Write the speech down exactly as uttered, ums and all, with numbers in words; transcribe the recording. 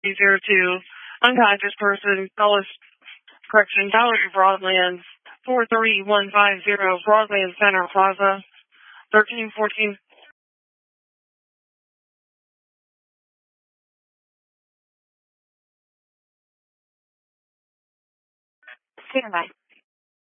zero two, unconscious person, Dulles Correction, Tower of Broadlands, four three one five zero, Broadlands Center Plaza, thirteen fourteen. Stand by.